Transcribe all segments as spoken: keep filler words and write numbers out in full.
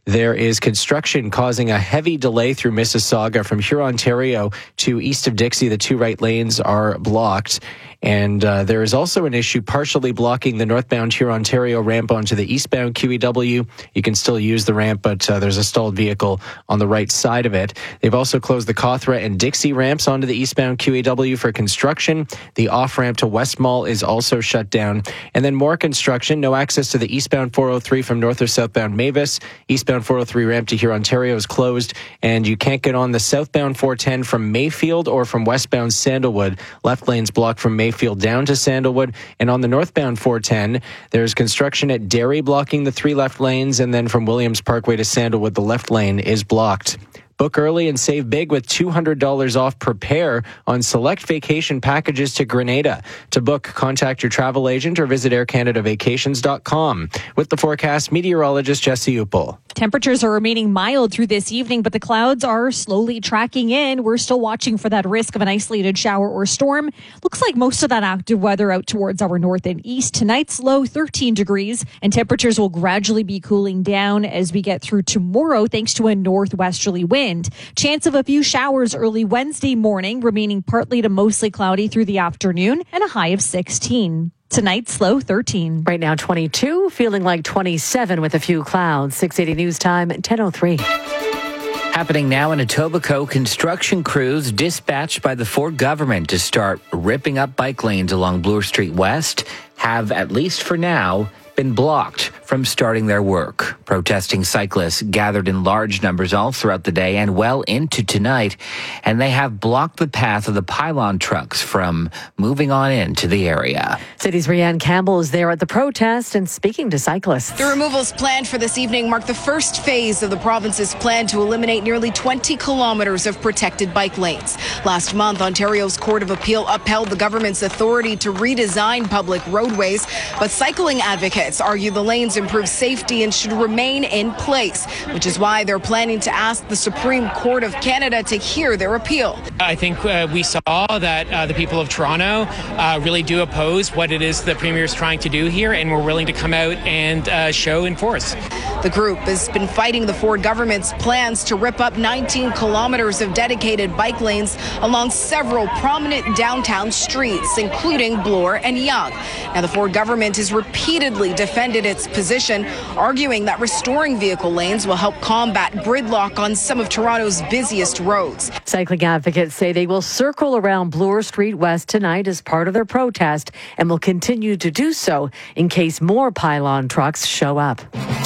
There is construction causing a heavy delay through Mississauga from Hurontario to east of Dixie. The two right lanes are blocked. And uh, there is also an issue partially blocking the northbound Hurontario ramp onto the eastbound Q E W. You can still use the ramp, but uh, there's a stalled vehicle on the right side of it. They've also closed the Cawthra and Dixie ramps onto the eastbound Q E W for construction. The off-ramp to West Mall is also shut down. And then more construction. No access to the eastbound four oh three from north or southbound Mavis. Eastbound four oh three ramp to Hurontario is closed. And you can't get on the southbound four ten from Mayfield or from westbound Sandalwood. Left lane's blocked from Mayfield down to Sandalwood. And on the northbound four ten, there's construction at Derry blocking the three left lanes. And then from Williams Parkway to Sandalwood, the left lane is blocked. Book early and save big with two hundred dollars off per pair on select vacation packages to Grenada. To book, contact your travel agent or visit air canada vacations dot com. With the forecast, meteorologist Jesse Upel. Temperatures are remaining mild through this evening, but the clouds are slowly tracking in. We're still watching for that risk of an isolated shower or storm. Looks like most of that active weather out towards our north and east. Tonight's low thirteen degrees, and temperatures will gradually be cooling down as we get through tomorrow thanks to a northwesterly wind. Chance of a few showers early Wednesday morning, remaining partly to mostly cloudy through the afternoon, and a high of sixteen. Tonight's low thirteen. Right now twenty-two, feeling like twenty-seven with a few clouds. six eighty News Time, ten oh three. Happening now in Etobicoke, construction crews dispatched by the Ford government to start ripping up bike lanes along Bloor Street West have, at least for now, been blocked from starting their work. Protesting cyclists gathered in large numbers all throughout the day and well into tonight, and they have blocked the path of the pylon trucks from moving on into the area. City's Rianne Campbell is there at the protest and speaking to cyclists. The removals planned for this evening mark the first phase of the province's plan to eliminate nearly twenty kilometers of protected bike lanes. Last month, Ontario's Court of Appeal upheld the government's authority to redesign public roadways, but cycling advocates argue the lanes improve safety and should remain in place, which is why they're planning to ask the Supreme Court of Canada to hear their appeal. I think uh, we saw that uh, the people of Toronto uh, really do oppose what it is the Premier is trying to do here, and we're willing to come out and uh, show and force. The group has been fighting the Ford government's plans to rip up nineteen kilometers of dedicated bike lanes along several prominent downtown streets, including Bloor and Yonge. Now, the Ford government has repeatedly defended its position, arguing that restoring vehicle lanes will help combat gridlock on some of Toronto's busiest roads. Cycling advocates say they will circle around Bloor Street West tonight as part of their protest and will continue to do so in case more pylon trucks show up.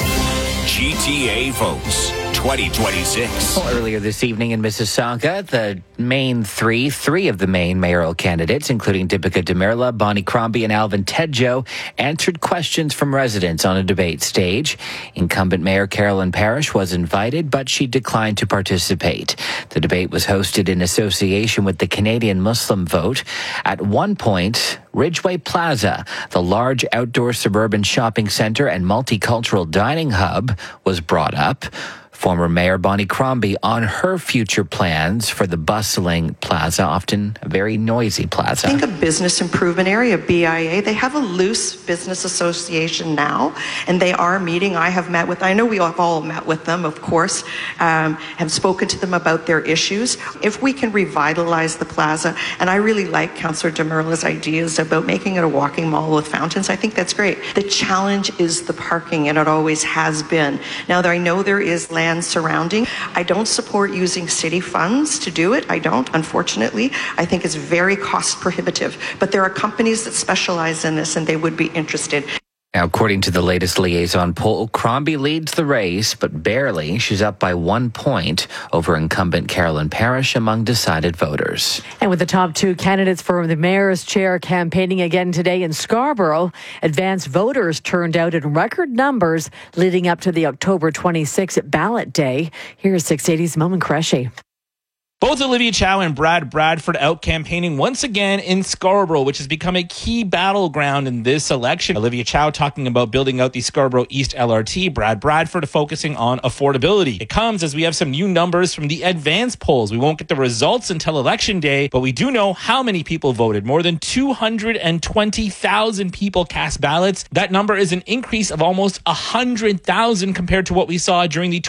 G T A votes twenty twenty-six. Well, earlier this evening in Mississauga, the main three, three of the main mayoral candidates, including Deepika Demirla, Bonnie Crombie, and Alvin Tedjo, answered questions from residents on a debate stage. Incumbent Mayor Carolyn Parrish was invited, but she declined to participate. The debate was hosted in association with the Canadian Muslim Vote. At one point, Ridgeway Plaza, the large outdoor suburban shopping centre and multicultural dining hub, was brought up. Former Mayor Bonnie Crombie on her future plans for the bustling plaza, often a very noisy plaza. I think a business improvement area, B I A, they have a loose business association now, and they are meeting. I have met with, I know we have all met with them, of course, um, have spoken to them about their issues. If we can revitalize the plaza, and I really like Councillor Demirla's ideas about making it a walking mall with fountains, I think that's great. The challenge is the parking, and it always has been. Now, I know there is land surrounding. I don't support using city funds to do it. I don't, unfortunately. I think it's very cost prohibitive. But there are companies that specialize in this and they would be interested. Now, according to the latest liaison poll, Crombie leads the race, but barely. She's up by one point over incumbent Carolyn Parrish among decided voters. And with the top two candidates for the mayor's chair campaigning again today in Scarborough, advanced voters turned out in record numbers leading up to the October twenty-sixth ballot day. Here's six eighty's Momin Qureshi. Both Olivia Chow and Brad Bradford out campaigning once again in Scarborough, which has become a key battleground in this election. Olivia Chow talking about building out the Scarborough East L R T. Brad Bradford focusing on affordability. It comes as we have some new numbers from the advance polls. We won't get the results until election day, but we do know how many people voted. More than two hundred twenty thousand people cast ballots. That number is an increase of almost one hundred thousand compared to what we saw during the